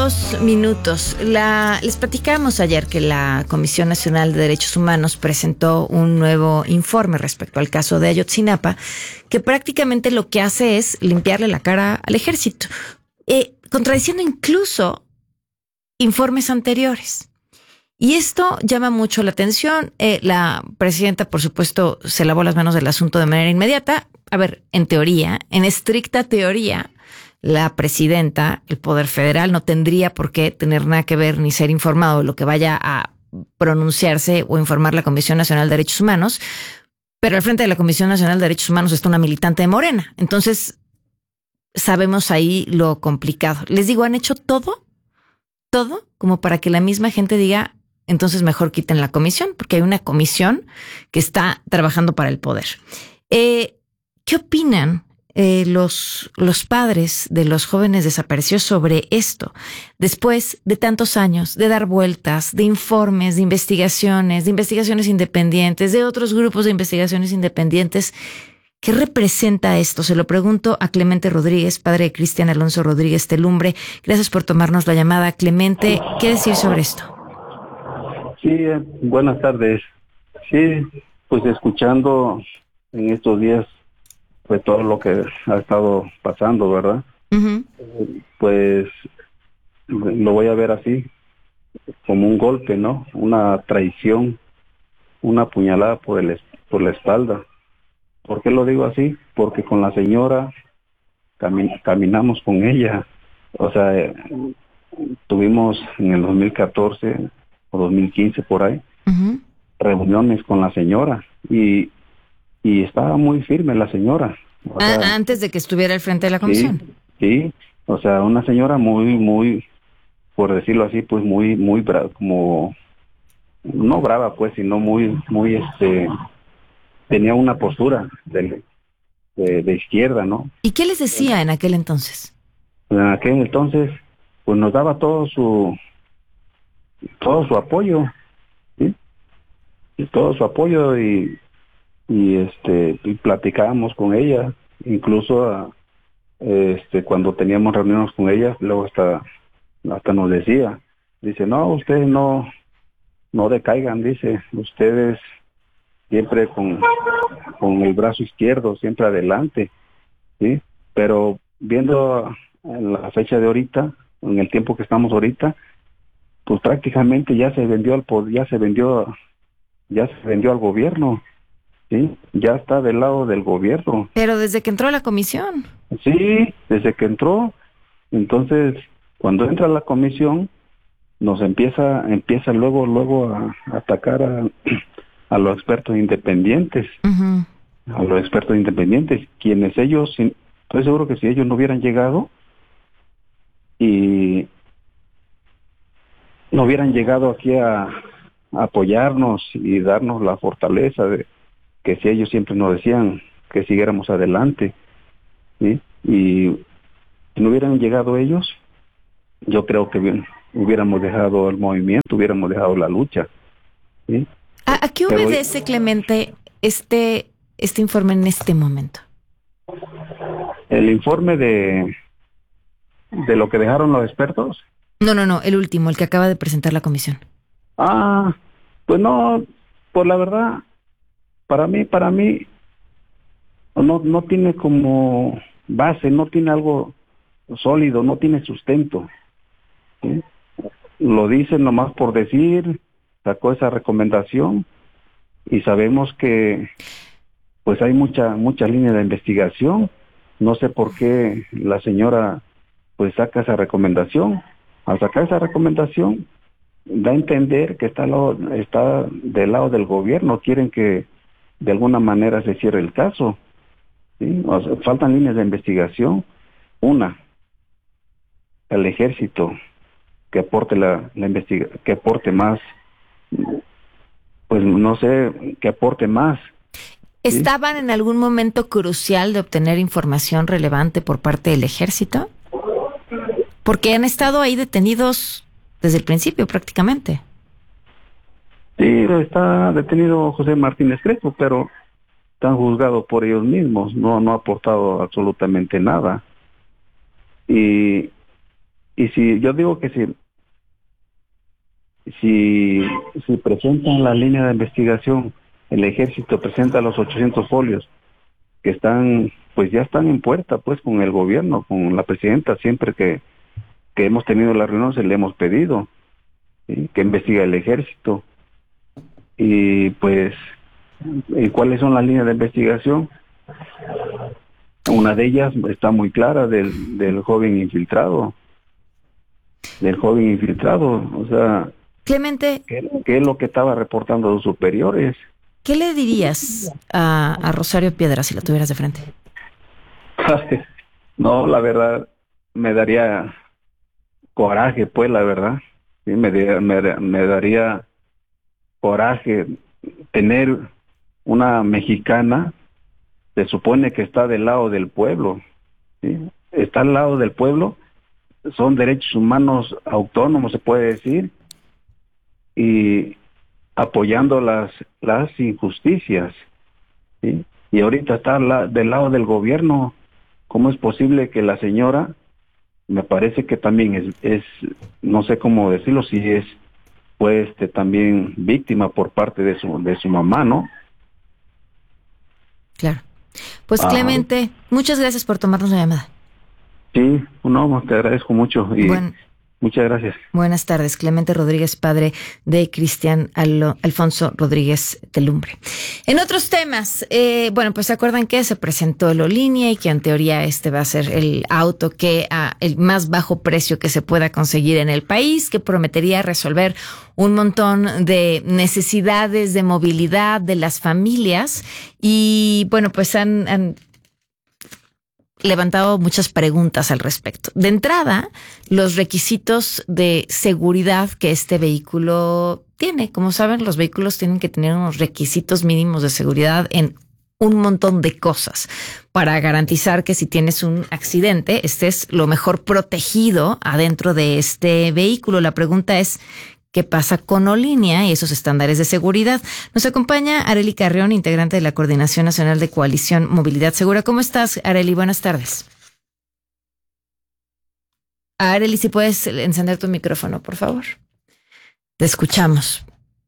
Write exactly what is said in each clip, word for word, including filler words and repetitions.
Dos minutos. La, les platicábamos ayer que la Comisión Nacional de Derechos Humanos presentó un nuevo informe respecto al caso de Ayotzinapa, que prácticamente lo que hace es limpiarle la cara al ejército, eh, contradiciendo incluso informes anteriores. Y esto llama mucho la atención. Eh, la presidenta, por supuesto, se lavó las manos del asunto de manera inmediata. A ver, en teoría, en estricta teoría, la presidenta, el Poder Federal, no tendría por qué tener nada que ver ni ser informado de lo que vaya a pronunciarse o informar la Comisión Nacional de Derechos Humanos, pero al frente de la Comisión Nacional de Derechos Humanos está una militante de Morena. Entonces, sabemos ahí lo complicado. Les digo, han hecho todo, todo, como para que la misma gente diga, entonces mejor quiten la comisión, porque hay una comisión que está trabajando para el poder. Eh, ¿Qué opinan Eh, los, los padres de los jóvenes desaparecidos sobre esto? Después de tantos años de dar vueltas, de informes, de investigaciones, de investigaciones independientes, de otros grupos de investigaciones independientes, ¿qué representa esto? Se lo pregunto a Clemente Rodríguez, padre de Cristian Alonso Rodríguez Telumbre. Gracias por tomarnos la llamada. Clemente, ¿qué decir sobre esto? Sí, eh, buenas tardes. Sí, pues escuchando en estos días pues todo lo que ha estado pasando, ¿verdad? Uh-huh. Pues lo voy a ver así, como un golpe, ¿no? Una traición, una puñalada por el por la espalda. ¿Por qué lo digo así? Porque con la señora cami- caminamos con ella. O sea, eh, tuvimos en el dos mil catorce o dos mil quince por ahí, uh-huh, reuniones con la señora y y estaba muy firme la señora. O ah, sea, antes de que estuviera al frente de la comisión. Sí, sí, o sea, una señora muy, muy, por decirlo así, pues muy, muy brava, como, no brava pues, sino muy, muy, este, tenía una postura de, de, de izquierda, ¿no? ¿Y qué les decía en aquel entonces? En aquel entonces, pues nos daba todo su, todo su apoyo, ¿sí? Y todo su apoyo y y este y platicábamos con ella, incluso a, este cuando teníamos reuniones con ella, luego hasta hasta nos decía, dice, no, ustedes no no decaigan, dice, ustedes siempre con con el brazo izquierdo, siempre adelante, ¿sí? Pero viendo en la fecha de ahorita, en el tiempo que estamos ahorita, pues prácticamente ya se vendió al ya se vendió ya se vendió al gobierno. Sí, ya está del lado del gobierno. Pero desde que entró a la comisión. Sí, desde que entró. Entonces, cuando entra a la comisión, nos empieza, empieza luego, luego a, a atacar a, a los expertos independientes. Uh-huh. A los expertos independientes, quienes ellos, estoy seguro que si ellos no hubieran llegado y no hubieran llegado aquí a, a apoyarnos y darnos la fortaleza de que si ellos siempre nos decían que siguiéramos adelante, ¿sí? Y si no hubieran llegado ellos, yo creo que bien, hubiéramos dejado el movimiento, hubiéramos dejado la lucha, ¿sí? ¿A, a qué Pero, obedece, Clemente, este este informe en este momento? El informe de de lo que dejaron los expertos. No, no, no, el último, el que acaba de presentar la comisión. Ah, pues no, pues la verdad, para mí, para mí, no, no tiene como base, no tiene algo sólido, no tiene sustento, ¿sí? Lo dicen nomás por decir, sacó esa recomendación y sabemos que pues hay mucha, mucha línea de investigación. No sé por qué la señora pues saca esa recomendación. Al sacar esa recomendación, da a entender que está, al lado, está del lado del gobierno, quieren que de alguna manera se cierre el caso, ¿sí? O sea, faltan líneas de investigación. Una, el ejército que aporte la, la investiga que aporte más, pues no sé, que aporte más. ¿Estaban ¿sí? en algún momento crucial de obtener información relevante por parte del ejército? Porque han estado ahí detenidos desde el principio prácticamente. Sí, está detenido José Martínez Crespo, pero están juzgados por ellos mismos, no, no ha aportado absolutamente nada. Y y si yo digo que si si si presentan la línea de investigación, el ejército presenta los ochocientos folios que están, pues ya están en puerta, pues con el gobierno, con la presidenta, siempre que, que hemos tenido la reunión se le hemos pedido, ¿sí?, que investigue el ejército. Y pues, ¿y cuáles son las líneas de investigación? Una de ellas está muy clara, del, del joven infiltrado, del joven infiltrado, o sea, Clemente, ¿qué, qué es lo que estaba reportando a los superiores? ¿qué le dirías a, a Rosario Piedra si la tuvieras de frente? No, la verdad, me daría coraje, pues, la verdad. Sí, me, me, me daría coraje tener una mexicana, se supone que está del lado del pueblo, ¿sí? Está al lado del pueblo, son derechos humanos autónomos, se puede decir, y apoyando las las injusticias, ¿sí? Y ahorita está la, del lado del gobierno. ¿Cómo es posible que la señora, me parece que también es, es no sé cómo decirlo, si es pues este, también víctima por parte de su de su mamá, ¿no? Claro. Pues Ajá. Clemente, muchas gracias por tomarnos la llamada. Sí, no, te agradezco mucho y Buen, muchas gracias. Buenas tardes, Clemente Rodríguez, padre de Cristian Al- Alfonso Rodríguez Telumbre. En otros temas, eh, bueno, pues se acuerdan que se presentó el Olinia y que en teoría este va a ser el auto que a el más bajo precio que se pueda conseguir en el país, que prometería resolver un montón de necesidades de movilidad de las familias y bueno, pues han, han levantado muchas preguntas al respecto. De entrada, los requisitos de seguridad que este vehículo tiene. Como saben, los vehículos tienen que tener unos requisitos mínimos de seguridad en un montón de cosas para garantizar que si tienes un accidente estés lo mejor protegido adentro de este vehículo. La pregunta es, ¿qué pasa con Olinia y esos estándares de seguridad? Nos acompaña Arely Carrión, integrante de la Coordinación Nacional de Coalición Movilidad Segura. ¿Cómo estás, Arely? Buenas tardes. Arely, si puedes encender tu micrófono, por favor. Te escuchamos.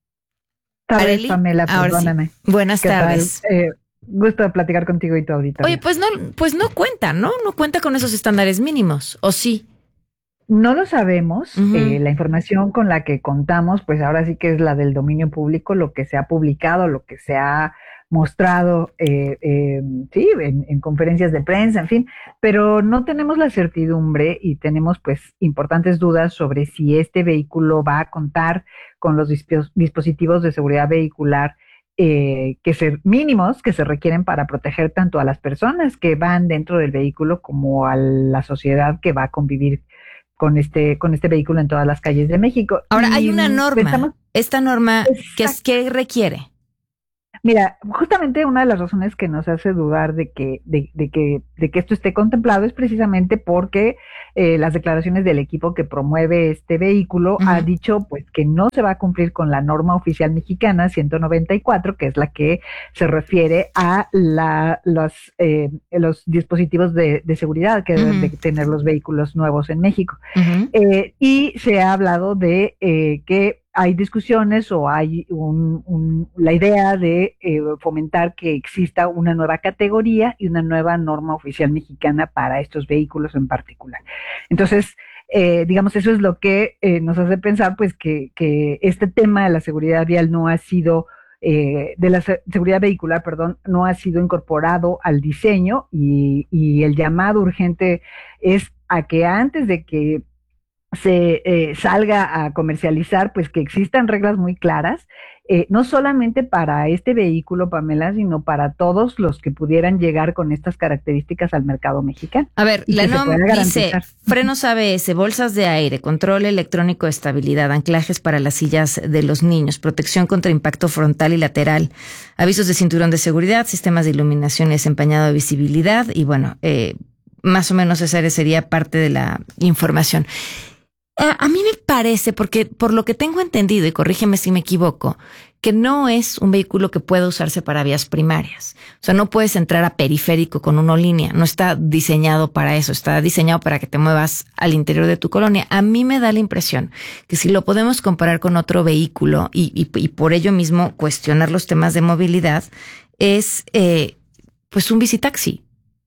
Tardes, Pamela, perdóname. Sí. Buenas tardes. Eh, gusto de platicar contigo y tu auditorio. Oye, pues no, pues no cuenta, ¿no? No cuenta con esos estándares mínimos, ¿o sí? No lo sabemos. Uh-huh. Eh, la información con la que contamos, pues ahora sí que es la del dominio público, lo que se ha publicado, lo que se ha mostrado, eh, eh, sí, en, en conferencias de prensa, en fin, pero no tenemos la certidumbre y tenemos pues importantes dudas sobre si este vehículo va a contar con los disp- dispositivos de seguridad vehicular eh, que se, mínimos que se requieren para proteger tanto a las personas que van dentro del vehículo como a la sociedad que va a convivir con este con este vehículo en todas las calles de México. Ahora, y hay una norma. Pensamos, esta norma, ¿qué, ¿qué requiere? Mira, justamente una de las razones que nos hace dudar de que, de, de que, de que esto esté contemplado es precisamente porque eh, las declaraciones del equipo que promueve este vehículo uh-huh. ha dicho pues que no se va a cumplir con la norma oficial mexicana ciento noventa y cuatro, que es la que se refiere a la, los, eh, los dispositivos de, de seguridad que uh-huh. deben de tener los vehículos nuevos en México. Uh-huh. Eh, y se ha hablado de eh, que hay discusiones o hay un, un, la idea de eh, fomentar que exista una nueva categoría y una nueva norma oficial mexicana para estos vehículos en particular. Entonces, eh, digamos, eso es lo que eh, nos hace pensar pues que, que este tema de la seguridad vial no ha sido, eh, de la se- seguridad vehicular, perdón, no ha sido incorporado al diseño y, y el llamado urgente es a que antes de que se eh, salga a comercializar, pues que existan reglas muy claras, eh, no solamente para este vehículo, Pamela, sino para todos los que pudieran llegar con estas características al mercado mexicano. A ver, la N O M dice frenos A B S, bolsas de aire, control electrónico de estabilidad, anclajes para las sillas de los niños, protección contra impacto frontal y lateral, avisos de cinturón de seguridad, sistemas de iluminación y desempañado de visibilidad, y bueno, eh, más o menos esa sería parte de la información. A mí me parece, porque por lo que tengo entendido, y corrígeme si me equivoco, que no es un vehículo que pueda usarse para vías primarias. O sea, no puedes entrar a periférico con una línea. No está diseñado para eso. Está diseñado para que te muevas al interior de tu colonia. A mí me da la impresión que si lo podemos comparar con otro vehículo y, y, y por ello mismo cuestionar los temas de movilidad, es eh, pues un bicitaxi.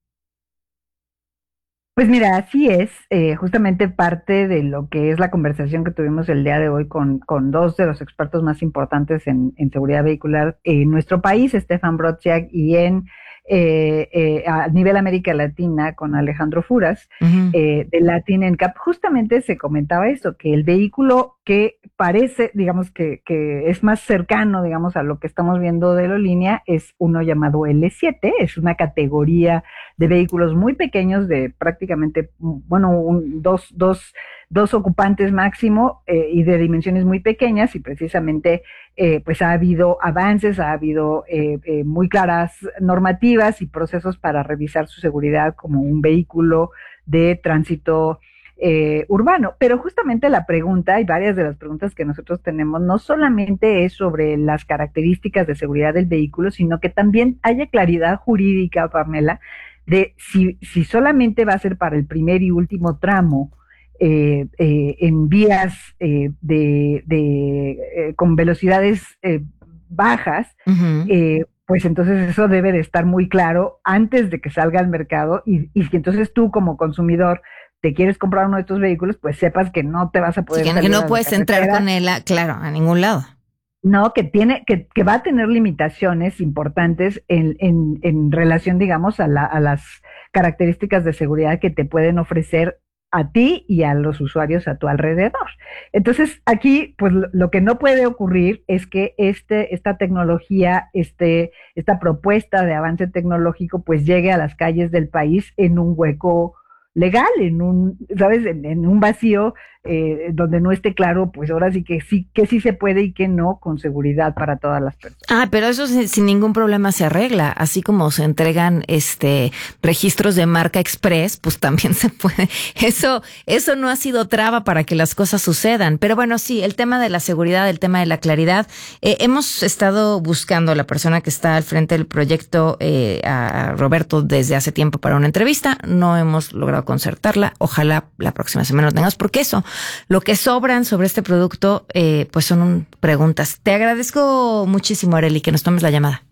Pues mira, así es, eh, justamente parte de lo que es la conversación que tuvimos el día de hoy con, con dos de los expertos más importantes en, en seguridad vehicular en nuestro país, Stefan Brodziak, y en eh, eh, a nivel América Latina con Alejandro Furas, uh-huh. eh, de Latin N C A P. Justamente se comentaba esto, que el vehículo que parece, digamos, que, que es más cercano, digamos, a lo que estamos viendo de Aerolínea es uno llamado L siete, es una categoría de vehículos muy pequeños, de prácticamente, bueno, un, dos, dos, dos ocupantes máximo eh, y de dimensiones muy pequeñas, y precisamente eh, pues ha habido avances, ha habido eh, eh, muy claras normativas y procesos para revisar su seguridad como un vehículo de tránsito Eh, urbano, pero justamente la pregunta, y varias de las preguntas que nosotros tenemos, no solamente es sobre las características de seguridad del vehículo, sino que también haya claridad jurídica, Pamela, de si, si solamente va a ser para el primer y último tramo eh, eh, en vías eh, de, de eh, con velocidades eh, bajas, uh-huh. eh, pues entonces eso debe de estar muy claro antes de que salga al mercado, y, y que entonces tú como consumidor te quieres comprar uno de estos vehículos, pues sepas que no te vas a poder... Sí, que no puedes entrar con él, a, claro, a ningún lado. No, que tiene, que, que va a tener limitaciones importantes en, en, en relación, digamos, a, la, a las características de seguridad que te pueden ofrecer a ti y a los usuarios a tu alrededor. Entonces, aquí, pues lo, lo que no puede ocurrir es que este, esta tecnología, este, esta propuesta de avance tecnológico, pues llegue a las calles del país en un hueco legal, en un, ¿sabes? En, en un vacío eh, donde no esté claro, pues ahora sí que sí, que sí se puede y que no, con seguridad para todas las personas. Ah, pero eso sin, sin ningún problema se arregla, así como se entregan este registros de marca express, pues también se puede. Eso, eso no ha sido traba para que las cosas sucedan. Pero bueno, sí, el tema de la seguridad, el tema de la claridad, eh, hemos estado buscando a la persona que está al frente del proyecto, eh, a Roberto, desde hace tiempo para una entrevista. No hemos logrado concertarla. Ojalá la próxima semana lo tengas, porque eso, lo que sobran sobre este producto, eh, pues son un, preguntas. Te agradezco muchísimo, Arely, que nos tomes la llamada.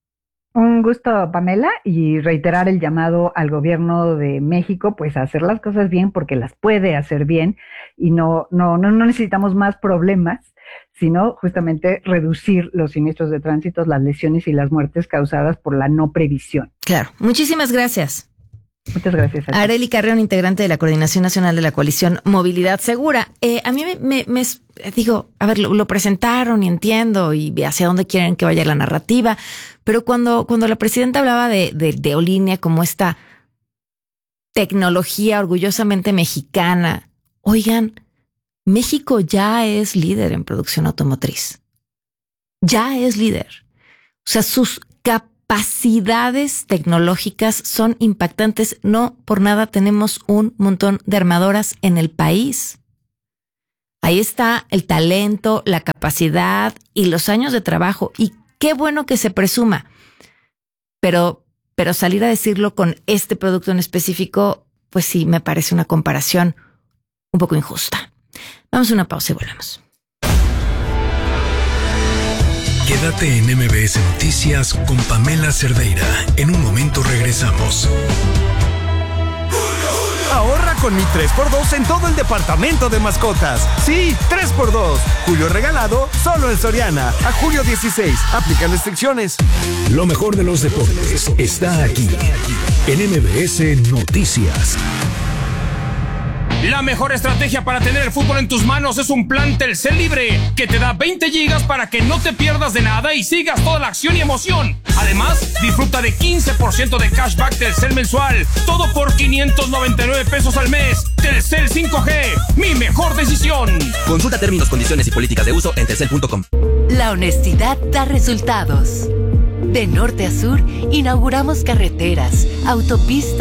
Un gusto, Pamela, y reiterar el llamado al gobierno de México, pues a hacer las cosas bien, porque las puede hacer bien, y no, no, no, no necesitamos más problemas, sino justamente reducir los siniestros de tránsito, las lesiones y las muertes causadas por la no previsión. Claro. Muchísimas gracias. Muchas gracias. Arely Carreón, integrante de la Coordinación Nacional de la Coalición Movilidad Segura. Eh, a mí me, me, me digo, a ver, lo, lo presentaron y entiendo y hacia dónde quieren que vaya la narrativa, pero cuando, cuando la presidenta hablaba de, de, de Aerolínea como esta tecnología orgullosamente mexicana, oigan, México ya es líder en producción automotriz. Ya es líder. O sea, sus capacidades capacidades tecnológicas son impactantes. No por nada tenemos un montón de armadoras en el país. Ahí está el talento, la capacidad y los años de trabajo. Y qué bueno que se presuma. Pero, pero salir a decirlo con este producto en específico, pues sí, me parece una comparación un poco injusta. Vamos a una pausa y volvemos. Quédate en M B S Noticias con Pamela Cerdeira. En un momento regresamos. Ahorra con mi tres por dos en todo el departamento de mascotas. Sí, tres por dos. Julio regalado solo en Soriana. A julio dieciséis. Aplican restricciones. Lo mejor de los deportes está aquí. En M B S Noticias. La mejor estrategia para tener el fútbol en tus manos es un plan Telcel Libre que te da veinte gigas para que no te pierdas de nada y sigas toda la acción y emoción. Además, disfruta de quince por ciento de cashback Telcel mensual. Todo por quinientos noventa y nueve pesos al mes. Telcel cinco G, mi mejor decisión. Consulta términos, condiciones y políticas de uso en telcel punto com. La honestidad da resultados. De norte a sur, inauguramos carreteras, autopistas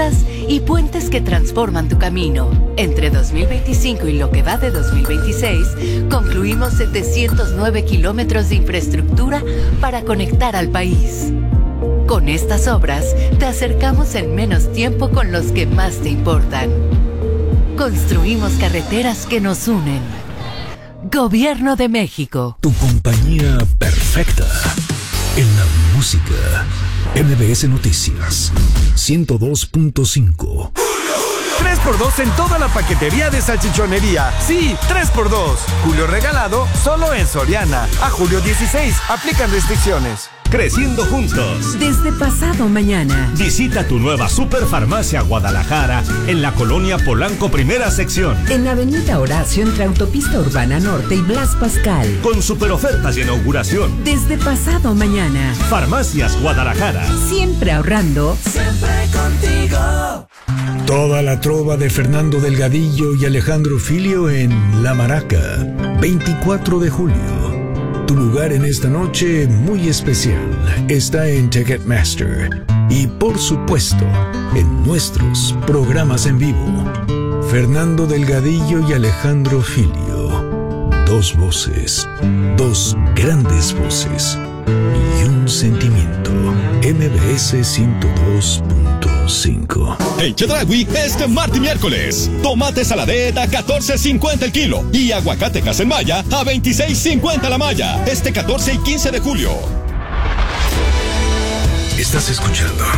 y puentes que transforman tu camino. Entre dos mil veinticinco y lo que va de dos mil veintiséis, concluimos setecientos nueve kilómetros de infraestructura para conectar al país. Con estas obras, te acercamos en menos tiempo con los que más te importan. Construimos carreteras que nos unen. Gobierno de México. Tu compañía perfecta en la música. M B S Noticias ciento dos punto cinco. tres por dos en toda la paquetería de salchichonería. Sí, tres por dos. Julio regalado solo en Soriana. A julio dieciséis. Aplican restricciones. Creciendo juntos. Desde pasado mañana. Visita tu nueva Superfarmacia Guadalajara en la colonia Polanco Primera Sección. En Avenida Horacio entre Autopista Urbana Norte y Blas Pascal. Con super ofertas de inauguración. Desde pasado mañana. Farmacias Guadalajara. Siempre ahorrando. Siempre contigo. Toda la trova de Fernando Delgadillo y Alejandro Filio en La Maraca, veinticuatro de julio. Tu lugar en esta noche muy especial está en Ticketmaster y, por supuesto, en nuestros programas en vivo. Fernando Delgadillo y Alejandro Filio. Dos voces, dos grandes voces y un sentimiento. M B S ciento dos punto cinco. En Chedraui este martes y miércoles. Tomate saladet a catorce cincuenta el kilo y aguacate Casenmaya a veintiséis cincuenta la malla. Este catorce y quince de julio. Estás escuchando